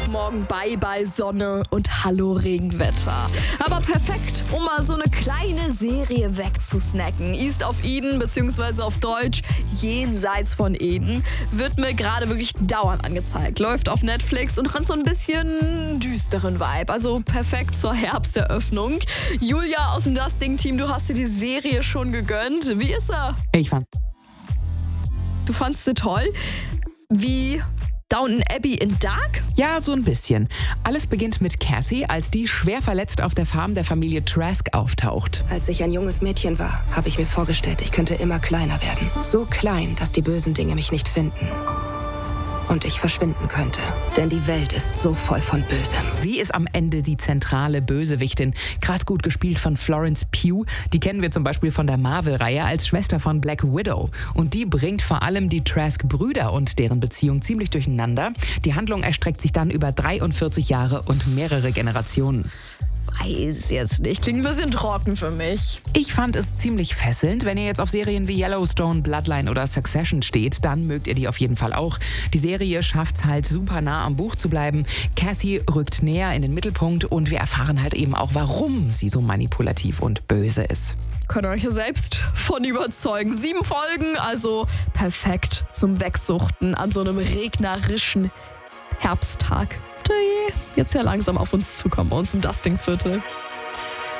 Morgen Bye Sonne und Hallo Regenwetter. Aber perfekt, um mal so eine kleine Serie wegzusnacken. East of Eden, beziehungsweise auf Deutsch Jenseits von Eden, wird mir gerade wirklich dauernd angezeigt. Läuft auf Netflix und hat so ein bisschen düsteren Vibe. Also perfekt zur Herbsteröffnung. Julia aus dem Dusting-Team, du hast dir die Serie schon gegönnt. Wie ist er? Du fandst sie toll? Wie Downton Abbey in Dark? Ja, so ein bisschen. Alles beginnt mit Kathy, als die schwer verletzt auf der Farm der Familie Trask auftaucht. Als ich ein junges Mädchen war, habe ich mir vorgestellt, ich könnte immer kleiner werden. So klein, dass die bösen Dinge mich nicht finden. Und ich verschwinden könnte. Denn die Welt ist so voll von Bösem. Sie ist am Ende die zentrale Bösewichtin. Krass gut gespielt von Florence Pugh. Die kennen wir zum Beispiel von der Marvel-Reihe als Schwester von Black Widow. Und die bringt vor allem die Trask-Brüder und deren Beziehung ziemlich durcheinander. Die Handlung erstreckt sich dann über 43 Jahre und mehrere Generationen. Weiß jetzt nicht. Klingt ein bisschen trocken für mich. Ich fand es ziemlich fesselnd. Wenn ihr jetzt auf Serien wie Yellowstone, Bloodline oder Succession steht, dann mögt ihr die auf jeden Fall auch. Die Serie schafft's halt super nah am Buch zu bleiben. Kathy rückt näher in den Mittelpunkt und wir erfahren halt eben auch, warum sie so manipulativ und böse ist. Könnt ihr euch ja selbst von überzeugen. 7 Folgen, also perfekt zum Wegsuchten an so einem regnerischen Herbsttag. Jetzt ja langsam auf uns zukommen bei uns im Dusting-Viertel.